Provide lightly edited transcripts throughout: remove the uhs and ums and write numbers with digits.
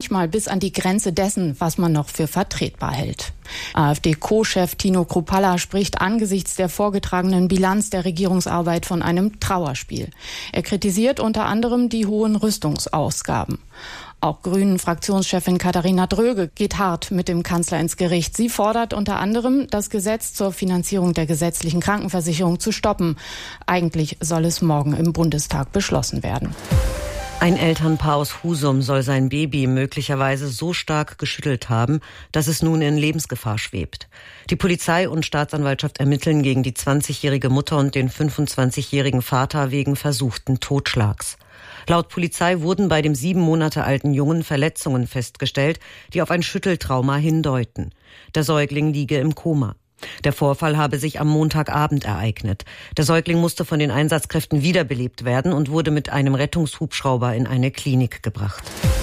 manchmal bis an die Grenze dessen, was man noch für vertretbar hält. AfD-Co-Chef Tino Kruppalla spricht angesichts der vorgetragenen Bilanz der Regierungsarbeit von einem Trauerspiel. Er kritisiert unter anderem die hohen Rüstungsausgaben. Auch Grünen-Fraktionschefin Katharina Dröge geht hart mit dem Kanzler ins Gericht. Sie fordert unter anderem, das Gesetz zur Finanzierung der gesetzlichen Krankenversicherung zu stoppen. Eigentlich soll es morgen im Bundestag beschlossen werden. Ein Elternpaar aus Husum soll sein Baby möglicherweise so stark geschüttelt haben, dass es nun in Lebensgefahr schwebt. Die Polizei und Staatsanwaltschaft ermitteln gegen die 20-jährige Mutter und den 25-jährigen Vater wegen versuchten Totschlags. Laut Polizei wurden bei dem 7 Monate alten Jungen Verletzungen festgestellt, die auf ein Schütteltrauma hindeuten. Der Säugling liege im Koma. Der Vorfall habe sich am Montagabend ereignet. Der Säugling musste von den Einsatzkräften wiederbelebt werden und wurde mit einem Rettungshubschrauber in eine Klinik gebracht.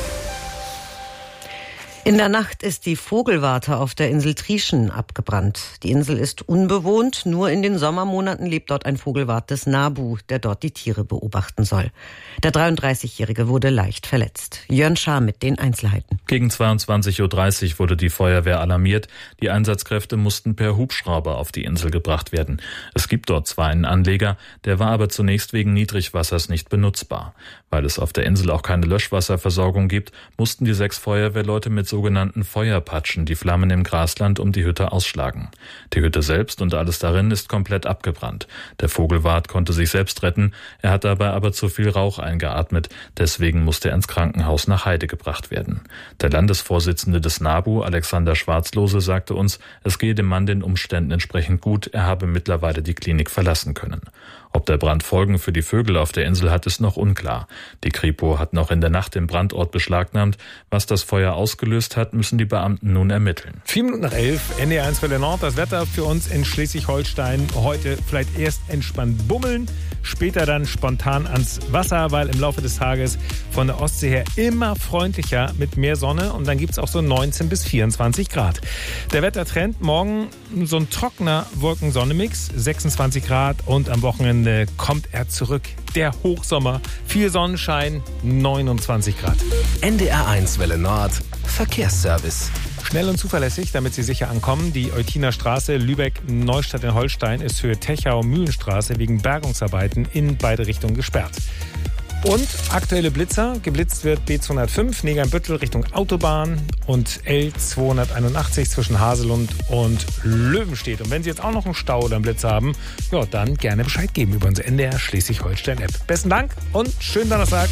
In der Nacht ist die Vogelwarte auf der Insel Trieschen abgebrannt. Die Insel ist unbewohnt, nur in den Sommermonaten lebt dort ein Vogelwart des NABU, der dort die Tiere beobachten soll. Der 33-Jährige wurde leicht verletzt. Jörn Schaar mit den Einzelheiten. Gegen 22.30 Uhr wurde die Feuerwehr alarmiert. Die Einsatzkräfte mussten per Hubschrauber auf die Insel gebracht werden. Es gibt dort zwar einen Anleger, der war aber zunächst wegen Niedrigwassers nicht benutzbar. Weil es auf der Insel auch keine Löschwasserversorgung gibt, mussten die 6 Feuerwehrleute mit sogenannten Feuerpatschen die Flammen im Grasland um die Hütte ausschlagen. Die Hütte selbst und alles darin ist komplett abgebrannt. Der Vogelwart konnte sich selbst retten, er hat dabei aber zu viel Rauch eingeatmet, deswegen musste er ins Krankenhaus nach Heide gebracht werden. Der Landesvorsitzende des NABU, Alexander Schwarzlose, sagte uns, es gehe dem Mann den Umständen entsprechend gut, er habe mittlerweile die Klinik verlassen können. Ob der Brand Folgen für die Vögel auf der Insel hat, ist noch unklar. Die Kripo hat noch in der Nacht den Brandort beschlagnahmt. Was das Feuer ausgelöst hat, müssen die Beamten nun ermitteln. 11:04, NDR 1 Welle Nord. Das Wetter für uns in Schleswig-Holstein. Heute vielleicht erst entspannt bummeln, später dann spontan ans Wasser, weil im Laufe des Tages von der Ostsee her immer freundlicher mit mehr Sonne. Und dann gibt es auch so 19 bis 24 Grad. Der Wettertrend morgen so ein trockener Wolken-Sonne-Mix, 26 Grad und am Wochenende kommt er zurück. Der Hochsommer, viel Sonnenschein, 29 Grad. NDR 1 Welle Nord, Verkehrsservice. Schnell und zuverlässig, damit Sie sicher ankommen. Die Eutiner Straße Lübeck-Neustadt in Holstein ist Höhe Techau-Mühlenstraße wegen Bergungsarbeiten in beide Richtungen gesperrt. Und aktuelle Blitzer. Geblitzt wird B205 Negernbüttel Richtung Autobahn und L281 zwischen Haselund und Löwenstedt. Und wenn Sie jetzt auch noch einen Stau oder einen Blitz haben, ja, dann gerne Bescheid geben über unsere NDR Schleswig-Holstein-App. Besten Dank und schönen Donnerstag.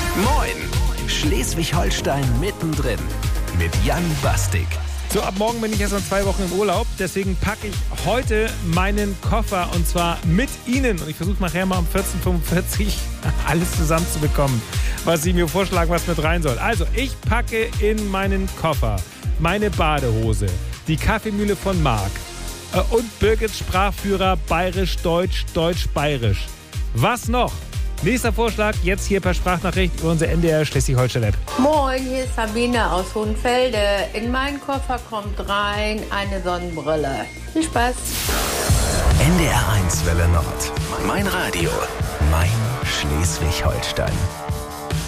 Moin, Schleswig-Holstein mittendrin mit Jan Bastik. So, ab morgen bin ich erst mal 2 Wochen im Urlaub. Deswegen packe ich heute meinen Koffer und zwar mit Ihnen. Und ich versuche nachher mal um 14.45 Uhr alles zusammenzubekommen, was Sie mir vorschlagen, was mit rein soll. Also, ich packe in meinen Koffer meine Badehose, die Kaffeemühle von Marc und Birgits Sprachführer Bayerisch-Deutsch, Deutsch-Bayerisch. Was noch? Nächster Vorschlag, jetzt hier per Sprachnachricht über unsere NDR Schleswig-Holstein-App. Moin, hier ist Sabine aus Hohenfelde. In meinen Koffer kommt rein eine Sonnenbrille. Viel Spaß. NDR 1 Welle Nord. Mein Radio. Mein Schleswig-Holstein.